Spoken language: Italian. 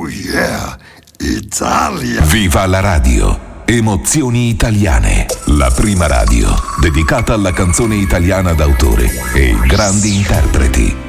Oh yeah, Italia! Viva la radio! Emozioni italiane. La prima radio dedicata alla canzone italiana d'autore e grandi interpreti.